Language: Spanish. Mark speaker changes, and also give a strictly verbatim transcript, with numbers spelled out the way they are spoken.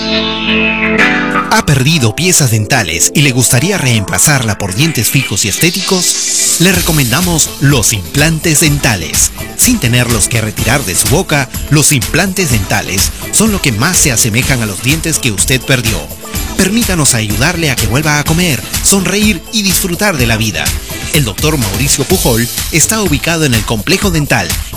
Speaker 1: ¿Ha perdido piezas dentales y le gustaría reemplazarla por dientes fijos y estéticos? Le recomendamos los implantes dentales. Sin tenerlos que retirar de su boca, los implantes dentales son lo que más se asemejan a los dientes que usted perdió. Permítanos ayudarle a que vuelva a comer, sonreír y disfrutar de la vida. El doctor Mauricio Pujol está ubicado en el Complejo Dental